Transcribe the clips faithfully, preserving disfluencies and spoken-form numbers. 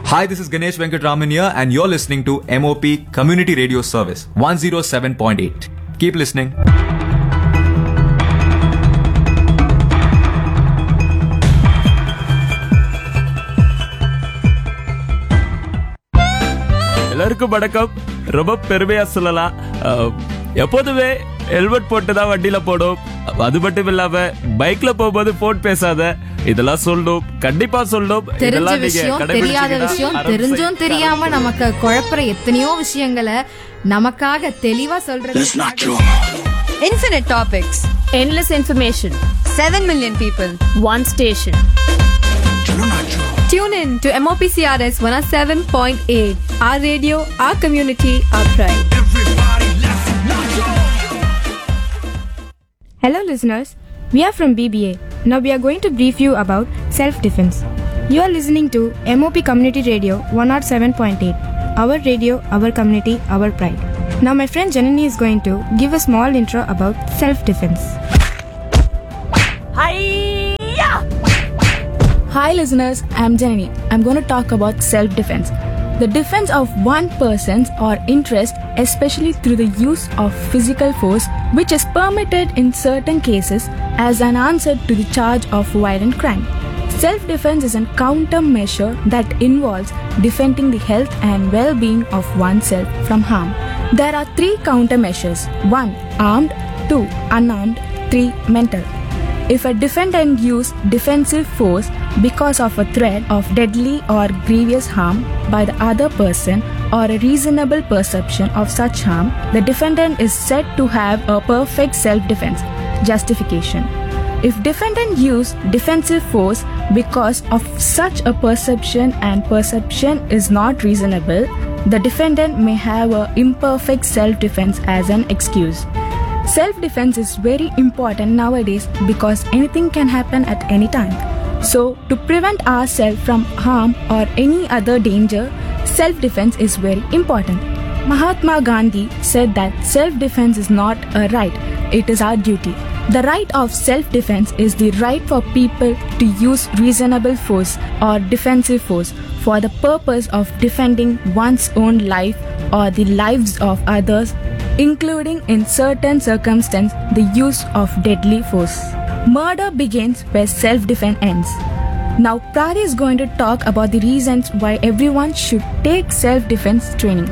Hi, this is Ganesh Venkatraman here, and you're listening to M O P Community Radio Service one oh seven point eight. Keep listening. எல்லாருக்கும் வணக்கம். ரொம்ப பெருமையா சொல்லலாம். எப்போதுமே helmet போட்டு தான் வண்டியில போடும். அது மட்டும் இல்லாம பைக்ல போகும்போது போன் பேசாத, இதெல்லாம் சொல்லணும், கண்டிப்பா சொல்லணும். தெரிஞ்ச விஷயம், தெரியாத விஷயம், தெரிஞ்சும் தெரியாம நமக்கு குழப்பற எத்தனையோ விஷயங்களை நமக்காக தெளிவா சொல்றது. Infinite topics, endless information, seven million people, one station. Tune in to M O P C R S one oh seven point eight. Our radio, our community, our pride. Hello listeners, we are from B B A. Now we are going to brief you about self-defense. You are listening to M O P Community Radio one oh seven point eight. Our radio, our community, our pride. Now my friend Janani is going to give a small intro about self-defense. Hiya! Hi listeners, I am Janani. I am going to talk about self-defense. The defense of one person's or interest, especially through the use of physical force, which is permitted in certain cases as an answer to the charge of violent crime. Self-defense is a countermeasure that involves defending the health and well-being of oneself from harm. There are three countermeasures. one. Armed. two. Unarmed. three. Mental. If a defendant uses defensive force because of a threat of deadly or grievous harm by the other person or a reasonable perception of such harm, the defendant is said to have a perfect self-defense. Justification. If defendant use defensive force because of such a perception and perception is not reasonable, the defendant may have an imperfect self-defense as an excuse. Self-defense is very important nowadays because anything can happen at any time. So, to prevent ourselves from harm or any other danger, self-defense is very important. Mahatma Gandhi said that self-defense is not a right, it is our duty. The right of self-defense is the right for people to use reasonable force or defensive force for the purpose of defending one's own life or the lives of others, including in certain circumstances the use of deadly force. Murder begins where self-defense ends. Now Pradi is going to talk about the reasons why everyone should take self-defense training.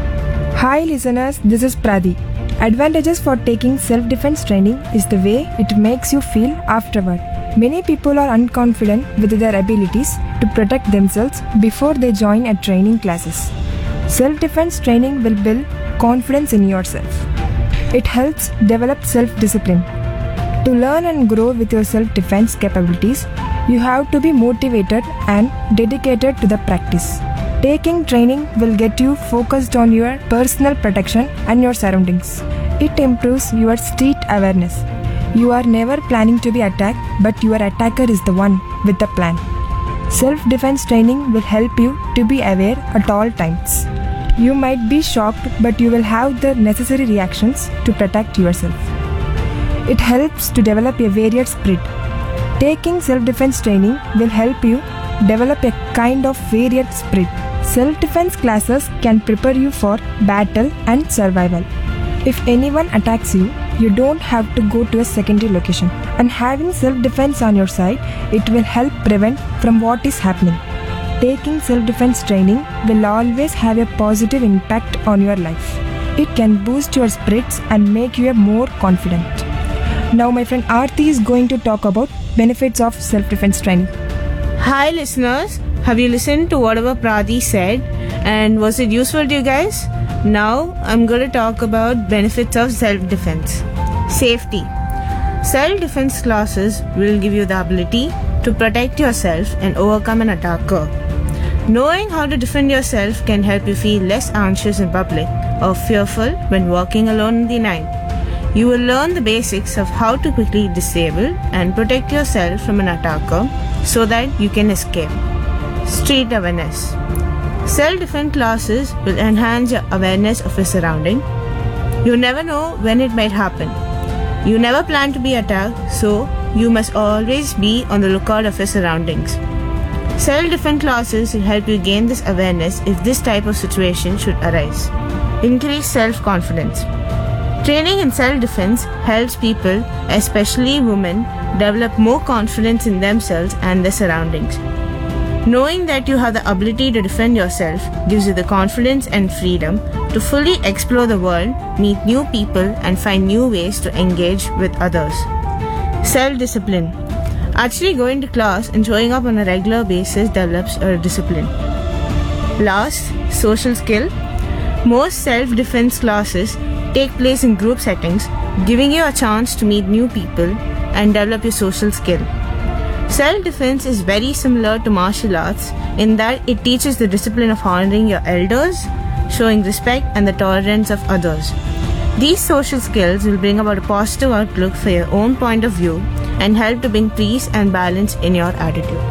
Hi listeners, this is Pradi. Advantages for taking self-defense training is the way it makes you feel afterward. Many people are unconfident with their abilities to protect themselves before they join a training classes. Self-defense training will build confidence in yourself. It helps develop self-discipline. To learn and grow with your self-defense capabilities, you have to be motivated and dedicated to the practice. Taking training will get you focused on your personal protection and your surroundings. It improves your street awareness. You are never planning to be attacked, but your attacker is the one with the plan. Self-defense training will help you to be aware at all times. You might be shocked, but you will have the necessary reactions to protect yourself. It helps to develop a warrior spirit. Taking self-defense training will help you develop a kind of warrior spirit. Self-defense classes can prepare you for battle and survival. If anyone attacks you, you don't have to go to a secondary location. And having self-defense on your side, it will help prevent from what is happening. Taking self-defense training will always have a positive impact on your life. It can boost your spirits and make you more confident. Now my friend Aarti is going to talk about benefits of self-defense training. Hi listeners, have you listened to whatever Pradi said and was it useful to you guys? Now I'm going to talk about benefits of self-defense. Safety. Self-defense classes will give you the ability to protect yourself and overcome an attacker. Knowing how to defend yourself can help you feel less anxious in public or fearful when walking alone in the night. You will learn the basics of how to quickly disable and protect yourself from an attacker so that you can escape. Street awareness. Self-defense classes will enhance your awareness of your surrounding. You never know when it might happen. You never plan to be attacked, so you must always be on the lookout of your surroundings. Self-defense classes will help you gain this awareness if this type of situation should arise. Increase self-confidence. Training in self-defense helps people, especially women, develop more confidence in themselves and their surroundings. Knowing that you have the ability to defend yourself gives you the confidence and freedom to fully explore the world, meet new people, and find new ways to engage with others. Self-discipline. Actually going to class and showing up on a regular basis develops a discipline. Last, social skill. Most self-defense classes take place in group settings, giving you a chance to meet new people and develop your social skill. Self-defense is very similar to martial arts in that it teaches the discipline of honoring your elders, showing respect and the tolerance of others. These social skills will bring about a positive outlook for your own point of view and help to bring peace and balance in your attitude.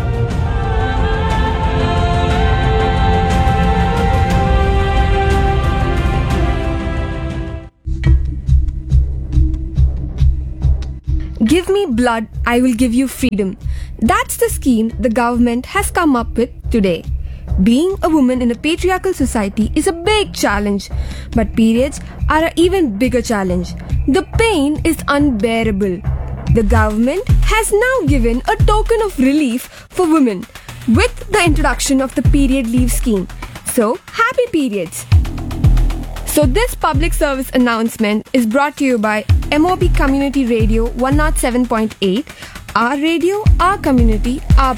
Give me blood, I will give you freedom. That's the scheme the government has come up with today. Being a woman in a patriarchal society is a big challenge, but periods are an even bigger challenge. The pain is unbearable. The government has now given a token of relief for women with the introduction of the period leave scheme. So, happy periods! So this public service announcement is brought to you by M O P Community Radio one oh seven point eight. Our radio, our community, our